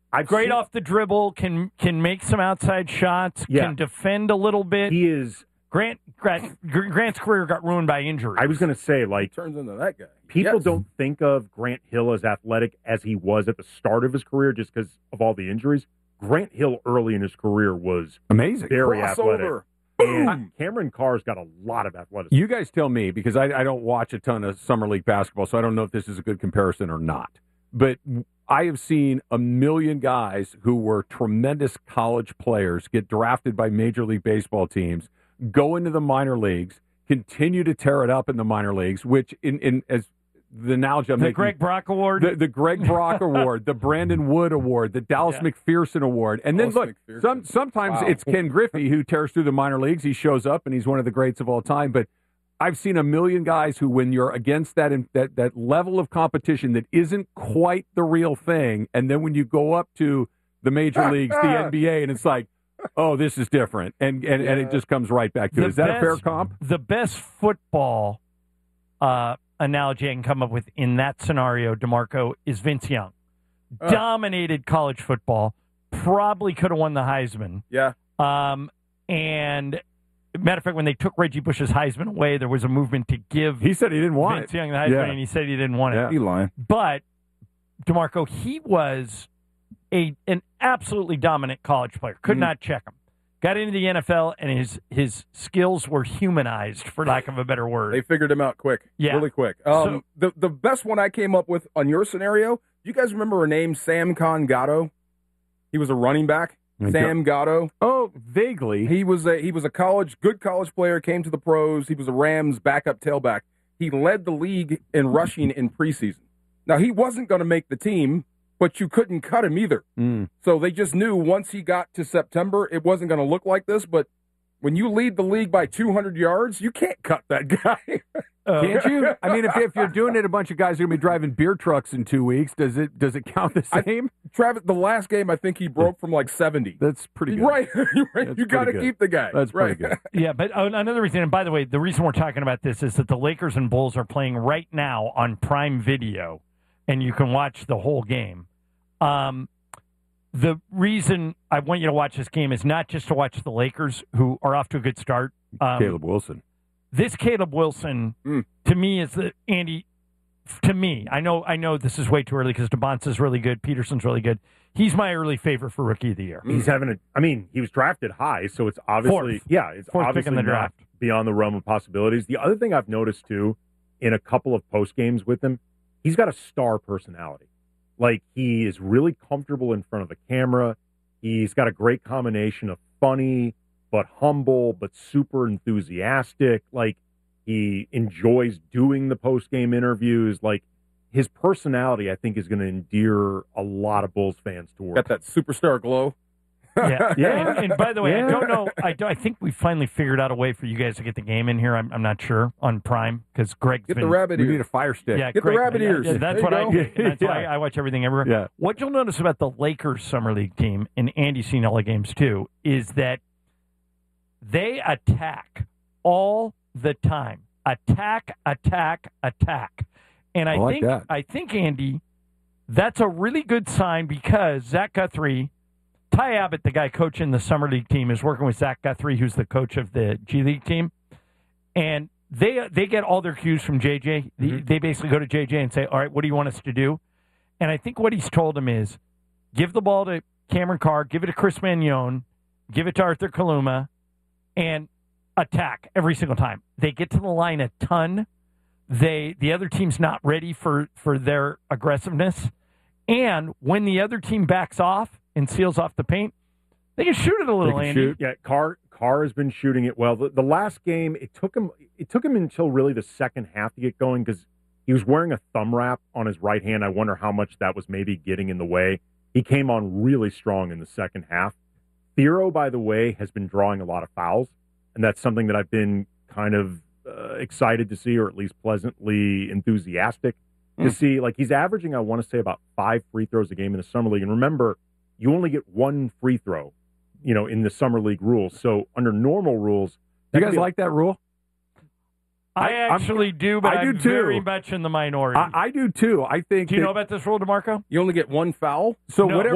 Great off the dribble, can make some outside shots, can defend a little bit. He is. Grant's career got ruined by injury. I was going to say, turns into that guy. People don't think of Grant Hill as athletic as he was at the start of his career just because of all the injuries. Grant Hill early in his career was amazing, very athletic. And Cameron Carr's got a lot of athleticism. You guys tell me, because I don't watch a ton of summer league basketball, so I don't know if this is a good comparison or not. But I have seen a million guys who were tremendous college players get drafted by Major League Baseball teams, go into the minor leagues, continue to tear it up in the minor leagues, which in as the analogy I'm making, Greg Brock Award, the Greg Brock Award, the Brandon Wood Award, the Dallas McPherson Award, and then sometimes it's Ken Griffey who tears through the minor leagues. He shows up and he's one of the greats of all time. But I've seen a million guys who, when you're against that level of competition that isn't quite the real thing, and then when you go up to the major leagues, the NBA, and it's like, oh, this is different, and it just comes right back to it. Is that a fair comp? The best football analogy I can come up with in that scenario, DeMarco, is Vince Young. Dominated college football, probably could have won the Heisman. Yeah. And matter of fact, when they took Reggie Bush's Heisman away, there was a movement to give. He said he didn't want Vince Young the Heisman, and he said he didn't want it. He lying. But DeMarco, he was an absolutely dominant college player. Could not check him. Got into the NFL, and his skills were humanized, for lack of a better word. They figured him out quick. Yeah. Really quick. The best one I came up with on your scenario, do you guys remember a name, Sam Gatto? He was a running back. Sam Gatto. Oh, vaguely. He was a good college player, came to the pros. He was a Rams backup tailback. He led the league in rushing in preseason. Now, he wasn't going to make the team, but you couldn't cut him either. So they just knew once he got to September, it wasn't going to look like this. But when you lead the league by 200 yards, you can't cut that guy. Can't you? I mean, if you're doing it, a bunch of guys are going to be driving beer trucks in 2 weeks. Does it count the same? Travis, the last game, I think he broke from like 70. That's pretty good. Right. You got to keep the guy. That's pretty good. Yeah, but another reason, and by the way, the reason we're talking about this is that the Lakers and Bulls are playing right now on Prime Video, and you can watch the whole game. The reason I want you to watch this game is not just to watch the Lakers, who are off to a good start. Caleb Wilson. This Caleb Wilson, to me, is Andy. To me, I know this is way too early because DeBonce's really good, Peterson's really good. He's my early favorite for Rookie of the Year. He's having he was drafted high, so it's obviously fourth pick in the draft, beyond the realm of possibilities. The other thing I've noticed too, in a couple of post games with him, he's got a star personality. Like, he is really comfortable in front of the camera. He's got a great combination of funny, but humble, but super enthusiastic. Like, he enjoys doing the post-game interviews. Like, his personality, I think, is going to endear a lot of Bulls fans toward. Got that superstar glow. Yeah. And by the way, I don't know. I think we finally figured out a way for you guys to get the game in here. I'm not sure on Prime because Greg's the rabbit ears. We need a fire stick. Yeah, get Greg, the rabbit ears. Yeah, that's what I do. That's why I watch everything everywhere. Yeah. What you'll notice about the Lakers Summer League team, and Andy's seen all the games too, is that they attack all the time. Attack. And I think, Andy, that's a really good sign because Zach Guthrie, Ty Abbott, the guy coaching the Summer League team, is working with Zach Guthrie, who's the coach of the G League team. And they get all their cues from JJ. They basically go to JJ and say, all right, what do you want us to do? And I think what he's told him is give the ball to Cameron Carr, give it to Chris Mannion, give it to Arthur Kaluma, and attack every single time. They get to the line a ton. The other team's not ready for their aggressiveness. And when the other team backs off and seals off the paint, they can shoot it a little, Andy. Yeah, Carr has been shooting it well. The last game, it took him until really the second half to get going because he was wearing a thumb wrap on his right hand. I wonder how much that was maybe getting in the way. He came on really strong in the second half. Thiero, by the way, has been drawing a lot of fouls, and that's something that I've been kind of excited to see, or at least pleasantly enthusiastic to see. Like, he's averaging, I want to say, about 5 free throws a game in the Summer League. And remember, you only get 1 free throw, in the Summer League rules. So under normal rules, you guys like that rule? I actually do, but I do I'm too. very much in the minority. I do too. I think. Do you know about this rule, DeMarco? You only get 1 foul. So No, whatever.